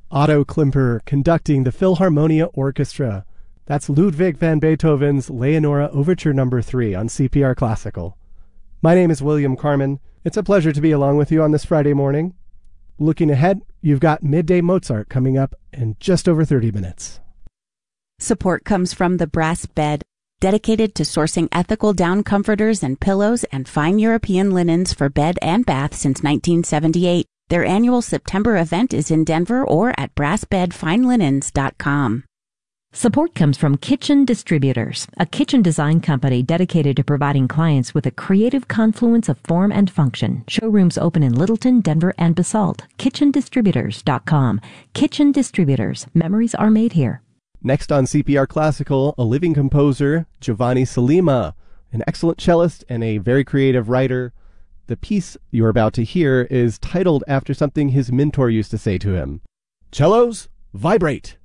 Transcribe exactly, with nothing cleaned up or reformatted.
Otto Klimper conducting the Philharmonia Orchestra. That's Ludwig van Beethoven's Leonora Overture Number three on C P R Classical. My name is William Carmen. It's a pleasure to be along with you on this Friday morning. Looking ahead, you've got Midday Mozart coming up in just over thirty minutes. Support comes from the Brass Bed, dedicated to sourcing ethical down comforters and pillows and fine European linens for bed and bath since nineteen seventy-eight. Their annual September event is in Denver or at brass bed fine linens dot com. Support comes from Kitchen Distributors, a kitchen design company dedicated to providing clients with a creative confluence of form and function. Showrooms open in Littleton, Denver, and Basalt. kitchen distributors dot com. Kitchen Distributors. Memories are made here. Next on C P R Classical, a living composer, Giovanni Salima, an excellent cellist and a very creative writer. The piece you're about to hear is titled after something his mentor used to say to him. Cellos, vibrate!